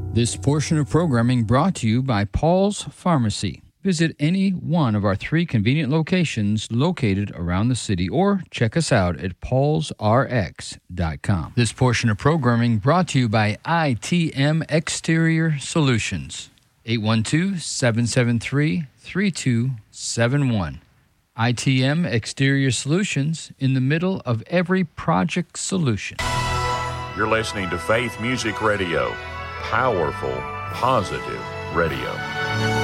This portion of programming brought to you by Paul's Pharmacy. Visit any one of our 3 convenient locations located around the city or check us out at paulsrx.com. This portion of programming brought to you by ITM Exterior Solutions. 812-773-3271. ITM Exterior Solutions, in the middle of every project solution. You're listening to Faith Music Radio. Powerful, positive radio.